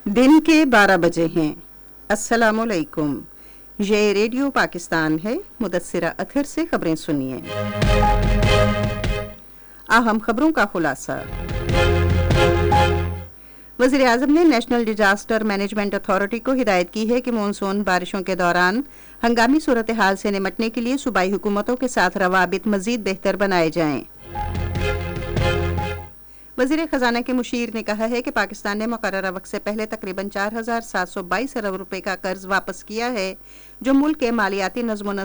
दिन के 12 बजे हैं। अस्सलामुअलैकुम। ये रेडियो पाकिस्तान है। मुदस्सिरा अथर से खबरें सुनिए। अहम खबरों का खुलासा। वज़ीर आज़म ने नेशनल डिजास्टर मैनेजमेंट अथॉरिटी को हिदायत की है कि मानसून बारिशों के दौरान हंगामी सूरत हाल से निपटने के लिए सूबाई हुकूमतों के साथ रवाबित मज़ीद बेहतर बनाए जाएं। वज़ीर ख़जाना के मुशीर ने कहा है कि पाकिस्तान ने मुकर्ररा वक्त से पहले तकरीबन 4,722 अरब रुपए का कर्ज वापस किया है, जो मुल्क के मालियाती नज़्म